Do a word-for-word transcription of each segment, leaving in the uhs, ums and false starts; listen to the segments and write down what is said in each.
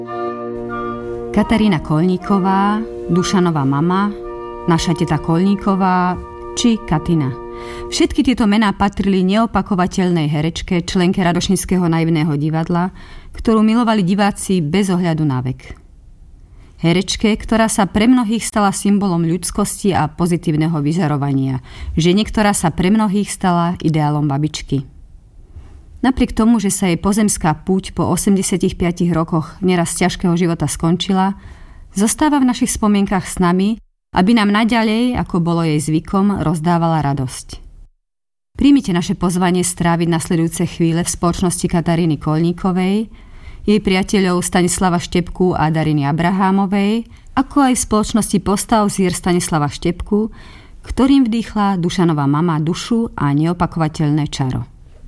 Katarína Koľníková, Dušanova mama, naša teta Koľníková či Katina. Všetky tieto mená patrili neopakovateľnej herečke, členke Radošinského naivného divadla, ktorú milovali diváci bez ohľadu na vek. Herečke, ktorá sa pre mnohých stala symbolom ľudskosti a pozitívneho vyžarovania. Žene, ktorá sa pre mnohých stala ideálom babičky. Napriek tomu, že sa jej pozemská púť po osemdesiatich piatich rokoch neraz ťažkého života skončila, zostáva v našich spomienkach s nami, aby nám naďalej, ako bolo jej zvykom, rozdávala radosť. Príjmite naše pozvanie stráviť nasledujúce chvíle v spoločnosti Kataríny Koľníkovej, jej priateľov Stanislava Štepku a Dariny Abrahámovej, ako aj v spoločnosti postav zier Stanislava Štepku, ktorým vdýchla Dušanova mama dušu a neopakovateľné čaro.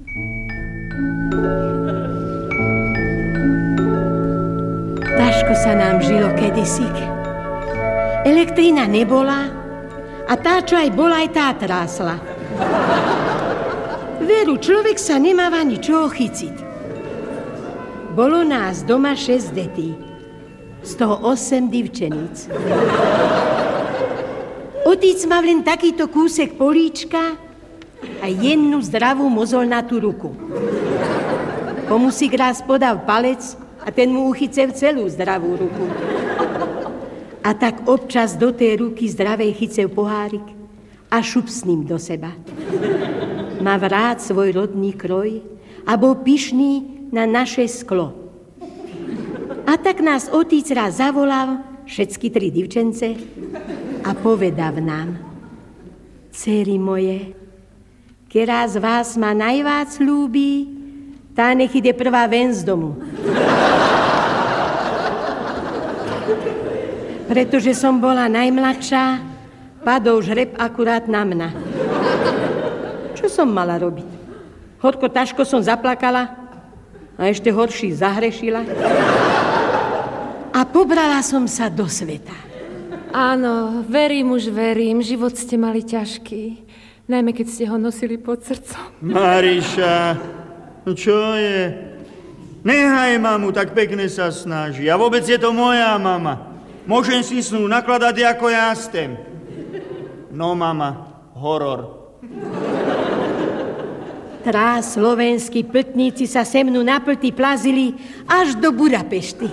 Ťažko sa nám žilo kedysi. Elektrína nebola a tá, čo aj bola, aj tá trásla. Veru, človek sa nemáva ničoho chyciť. Bolo nás doma šesť detí, z toho osem divčeníc. Otec mal len takýto kúsek políčka a jednu zdravú mozolnatú ruku. Komu si raz podal palec a ten mu uchycev celú zdravú ruku. A tak občas do tej ruky zdravej chycev pohárik a šup s ním do seba. Má rád svoj rodný kroj a bol pyšný na naše sklo. A tak nás otec raz zavolal, všetky tri divčence, a povedal nám: Dcery moje, ktorá z vás ma najvác ľúbi, tá nech ide prvá ven z domu. Pretože som bola najmladšia, padol žreb akurát na mňa. Čo som mala robiť? Horko ťažko som zaplakala a ešte horší zahrešila. A pobrala som sa do sveta. Áno, verím už, verím. Život ste mali ťažký. Najmä, keď ste ho nosili pod srdcom. Mariša, no čo je? Nehaj mamu, tak pekne sa snaží. A vôbec je to moja mama. Môžem si snú nakladať, ako ja stem. No, mama, horor. Trá slovenskí pltníci sa se mnou na plty plazili až do Budapešty.